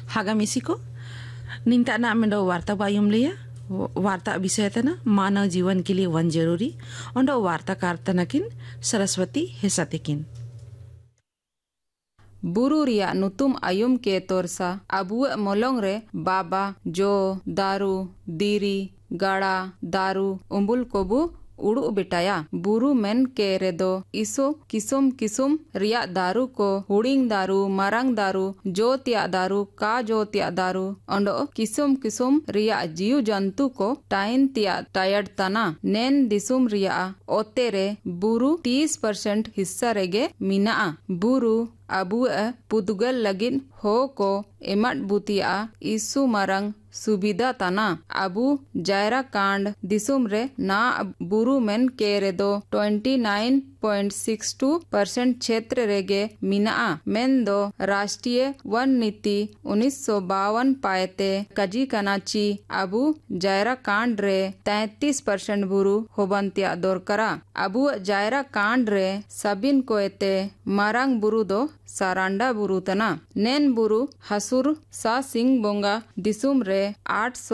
हागा को निंता ना में वार्ता बायुम लिया वार्ता विषय तना मानव जीवन के लिए वन जरूरी और वार्ताकार तनकिन सरस्वती हेसातिकिन बुरु रिया नुतुम आयुम के तोरसा अबुआ मोलोंग रे बाबा जो दारू दीरी गाड़ा दारू उम्बुल कोबु उड़ू बिटाया बुरु मेन के रेदो इसो किसुम किसुम रिया दारू को हुडिंग दारू मारंग दारू जोतिया दारू का जोतिया दारू अंडो किसुम किसुम रिया जीव जंतु को टाइन तिया टायर्ड तना नेन दिसुम रिया ओतेरे बुरु 30% हिस्सा रेगे मिना बुरु अबु पुदुगल लगिन हो को एमट बुतिया इसु मरंग सुविधा तना अबु जायरा कांड दिसुम रे ना बुरु मेन के रेदो 29.62% क्षेत्र रेगे मिना मेन दो राष्ट्रीय वन नीति 1952 पाएते कजी कनाची अबु जायरा कांड रे 33% बुरु होबंतिया दोरकरा अबु जायरा कांड रे सबिन को एते मारंग बुरु दो सारांडा बुरु तना नेन बुरु हसुर सा सिंह बोंगा दिसुम रे 800